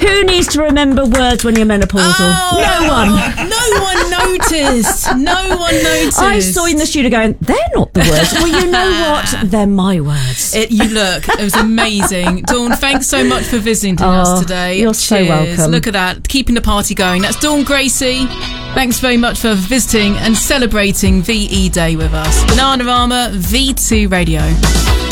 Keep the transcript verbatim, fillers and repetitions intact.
Who needs to remember words when you're menopausal? Oh, no one. No one noticed. No one noticed. I saw you in the studio going, they're not the words. Well, you know what? They're my words. It, you look, it was amazing. Dawn, thanks so much for visiting Oh, us today. you're so Cheers. welcome. Look at that, keeping the party going. That's Dawn Gracie. Thanks very much for visiting and celebrating V E Day with us. Bananarama V two Radio.